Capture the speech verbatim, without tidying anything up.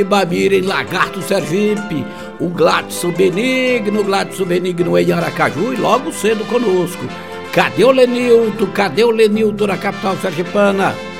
Ibamira, em Lagarto, Sergipe, o Gladson Benigno, o Gladson Benigno em Aracaju e logo cedo conosco. Cadê o Lenilton? Cadê o Lenilton na capital sergipana?